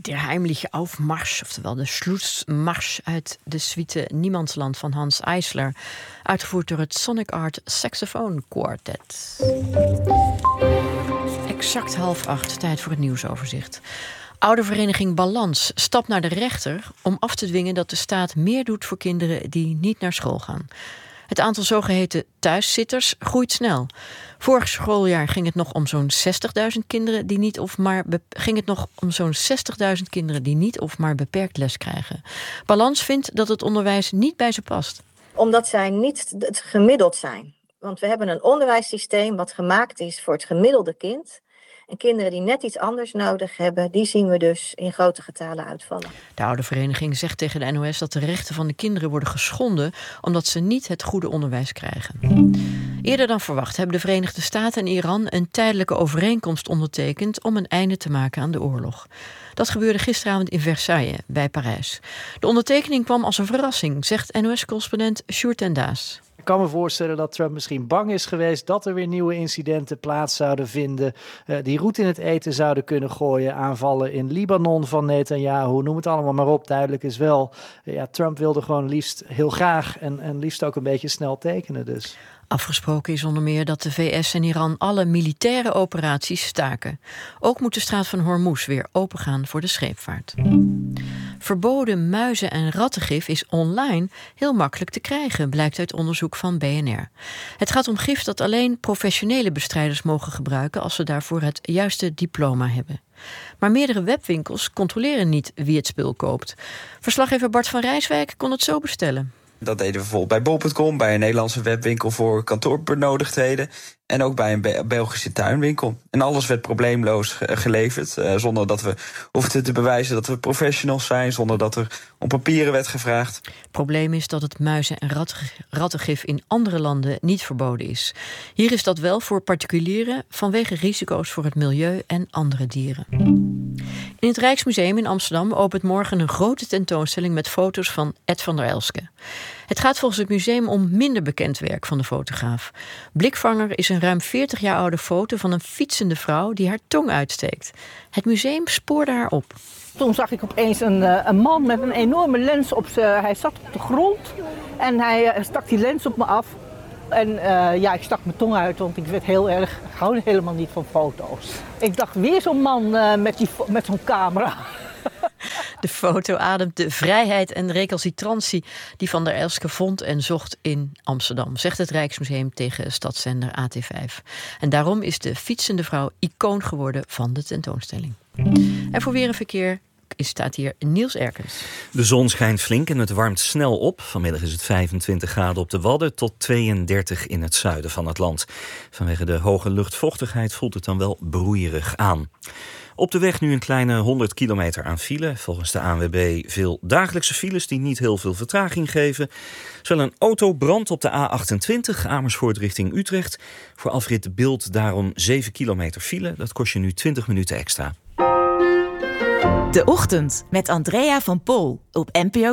Der Heimliche Aufmarsch, oftewel de Schlussmarsch uit de suite Niemandsland van Hans Eisler, uitgevoerd door het Sonic Art Saxophone Quartet. Exact 7:30, tijd voor het nieuwsoverzicht. Oudervereniging Balans stapt naar de rechter om af te dwingen dat de staat meer doet voor kinderen die niet naar school gaan. Het aantal zogeheten thuiszitters groeit snel. Vorig schooljaar ging het nog om zo'n 60.000 kinderen die niet of maar beperkt les krijgen. Balans vindt dat het onderwijs niet bij ze past. Omdat zij niet het gemiddeld zijn. Want we hebben een onderwijssysteem wat gemaakt is voor het gemiddelde kind. En kinderen die net iets anders nodig hebben, die zien we dus in grote getalen uitvallen. De oudervereniging zegt tegen de NOS dat de rechten van de kinderen worden geschonden omdat ze niet het goede onderwijs krijgen. Eerder dan verwacht hebben de Verenigde Staten en Iran een tijdelijke overeenkomst ondertekend om een einde te maken aan de oorlog. Dat gebeurde gisteravond in Versailles, bij Parijs. De ondertekening kwam als een verrassing, zegt NOS-correspondent Sjoerd ten Daas. Ik kan me voorstellen dat Trump misschien bang is geweest dat er weer nieuwe incidenten plaats zouden vinden. Die roet in het eten zouden kunnen gooien. Aanvallen in Libanon van Netanyahu. Noem het allemaal maar op. Duidelijk is wel, Trump wilde gewoon liefst heel graag en liefst ook een beetje snel tekenen dus. Afgesproken is onder meer dat de VS en Iran alle militaire operaties staken. Ook moet de straat van Hormuz weer opengaan voor de scheepvaart. Verboden muizen- en rattengif is online heel makkelijk te krijgen, blijkt uit onderzoek van BNR. Het gaat om gif dat alleen professionele bestrijders mogen gebruiken als ze daarvoor het juiste diploma hebben. Maar meerdere webwinkels controleren niet wie het spul koopt. Verslaggever Bart van Rijswijk kon het zo bestellen. Dat deden we bijvoorbeeld bij bol.com, bij een Nederlandse webwinkel voor kantoorbenodigdheden en ook bij een Belgische tuinwinkel. En alles werd probleemloos geleverd, zonder dat we hoefden te bewijzen dat we professionals zijn, zonder dat er om papieren werd gevraagd. Het probleem is dat het muizen- en rattengif in andere landen niet verboden is. Hier is dat wel voor particulieren vanwege risico's voor het milieu en andere dieren. In het Rijksmuseum in Amsterdam opent morgen een grote tentoonstelling met foto's van Ed van der Elske. Het gaat volgens het museum om minder bekend werk van de fotograaf. Blikvanger is een ruim 40 jaar oude foto van een fietsende vrouw die haar tong uitsteekt. Het museum spoorde haar op. Toen zag ik opeens een man met een enorme lens op zijn. Hij zat op de grond en hij stak die lens op me af. En ik stak mijn tong uit, want ik hou helemaal niet van foto's. Ik dacht, weer zo'n man met zo'n camera. De foto ademt de vrijheid en recalcitrantie die Van der Elske vond en zocht in Amsterdam, zegt het Rijksmuseum tegen stadszender AT5. En daarom is de fietsende vrouw icoon geworden van de tentoonstelling. En voor weer en verkeer staat hier Niels Erkens. De zon schijnt flink en het warmt snel op. Vanmiddag is het 25 graden op de Wadden tot 32 in het zuiden van het land. Vanwege de hoge luchtvochtigheid voelt het dan wel broeierig aan. Op de weg nu een kleine 100 kilometer aan file. Volgens de ANWB veel dagelijkse files die niet heel veel vertraging geven. Zowel een auto brandt op de A28 Amersfoort richting Utrecht. Voor afrit Bilt daarom 7 kilometer file. Dat kost je nu 20 minuten extra. De Ochtend met Andrea van Pol op NPO